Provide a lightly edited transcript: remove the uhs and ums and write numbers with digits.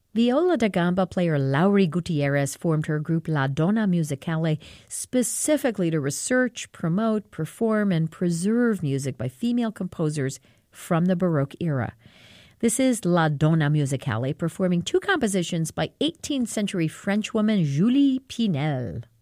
Viola da gamba player Lauri Gutierrez formed her group La Donna Musicale specifically to research, promote, perform, and preserve music by female composers from the Baroque era. This is La Donna Musicale performing two compositions by 18th century French woman Julie Pinel.